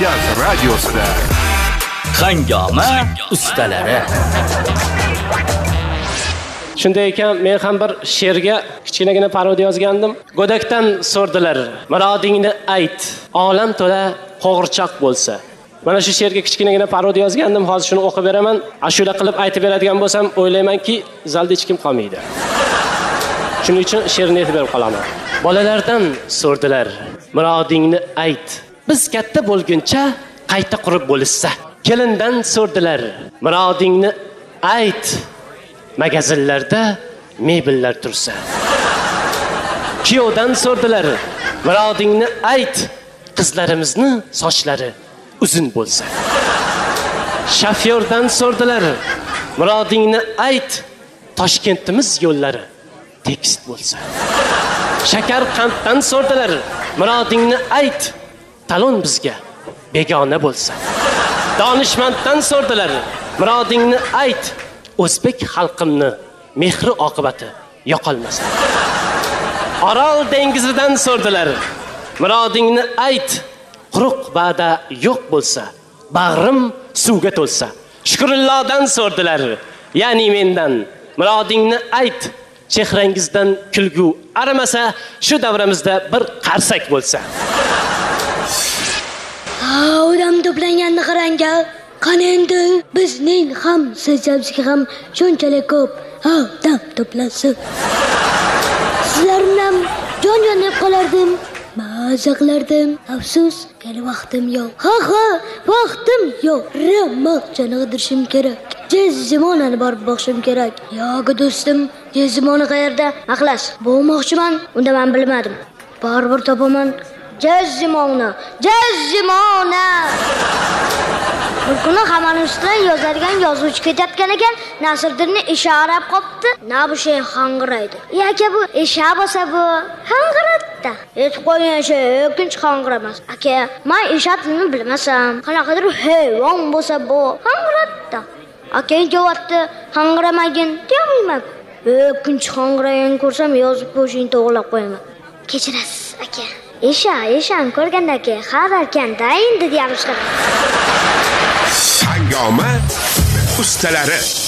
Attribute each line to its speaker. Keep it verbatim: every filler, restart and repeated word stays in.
Speaker 1: mamlakat radiosida
Speaker 2: Hangoma ustalari.
Speaker 3: Shunday ekan, men ham bir she'rga kichkinagina parodiya yozgandim. Go'dakdan so'rdilar, murodingni ayt, olam to'la qo'g'irchoq bo'lsa. Mana shu she'rga kichkinagina parodiya yozgandim, hozir shuni o'qib beraman. Ashula qilib aytib beradigan bo'lsam, o'ylaymanki, zalda hech kim qolmaydi. Shuning uchun she'rni aytib berib qolaman. Bolalardan so'rdilar, murodingni ayt. Biz katta bo'lguncha qayta qurib bo'lishsa. Kelindan so'rdilar, murodingni ayt. Magazinlarda mebellar tursa. Kuyovdan so'rdilar, murodingni ayt. Qizlarimizni sochlari uzun bo'lsa. Shofyordan so'rdilar, murodingni ayt. Toshkentimiz yo'llari tekis bo'lsa. Shakarqanddan so'rdilar, murodingni ayt. Talon bizga begona bo'lsa. Donishmanddan so'rdilar, murodingni ayt. O'zbek xalqimni mehri oqibati yo'qolmasa. Orol dengizidan so'rdilar, murodingni ayt. Quruq ba'da yo'q bo'lsa, bag'rim suvga to'lsa. Shukrullohdan so'rdilar, ya'ni mendan, murodingni ayt. Chehrangizdan kulgu arimasa, shu davramizda bir qarsak bo'lsa.
Speaker 4: Ha, odam to'planganda qarang-a. Qani endi bizning ham sizlarga ham shunchalik ko'p odam to'plansin. Sizlarni ham jon-jon deb qolardim. Maza qilardim. Afsus, hali vaqtim yo'q. Ha ha, vaqtim yo'q. Ramoqchani qidirishim kerak. Jezzimonani borib boqishim kerak. Yo'q do'stim, Jezzimoni qayerda? Aqlas, bo'lmoqchiman. Unda men bilmadim. Baribir topaman. Jezzimoni, Jezzimoni. Bir kuni hamon ustidan yozadigan yozuvchi ketayotgan ekan, Nasriddinni ishorab qopti. Na bu shay hang'iraydi. Aka bu isha bo'lsa bu hang'iratda. Aytib qo'ygan shay o'kinch hang'iramas. Aka, men ishatni bilmasam, qanaqadir hayvon bo'lsa bu hang'iratda. Aka javobni hang'iramagin demayman. O'kinch hang'iragan ko'rsam yozib qo'yishni to'g'rilab qo'yaman. Kechirasiz aka. Isha, isham ko'rganda aka, xabarkanda endi deyamishlar.
Speaker 1: Hangoma ustalari.